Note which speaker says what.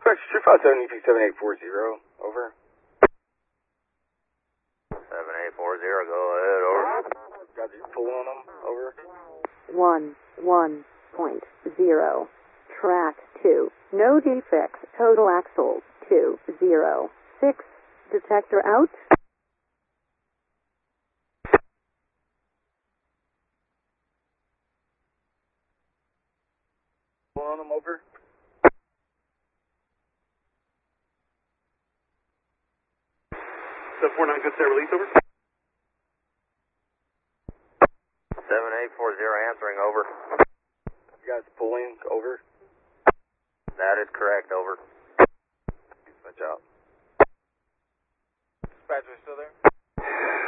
Speaker 1: True 570, 7840, over.
Speaker 2: 7840, go ahead, over.
Speaker 1: Got you pull on them, over.
Speaker 3: 1.0. Track 2. No defects. Total axles 206. Detector out.
Speaker 1: Pull on them, over.
Speaker 4: So 49, good set, release, over.
Speaker 2: 7840 answering, over.
Speaker 1: You guys pulling, over.
Speaker 2: That is correct, over.
Speaker 1: Dispatch out. Dispatcher still there?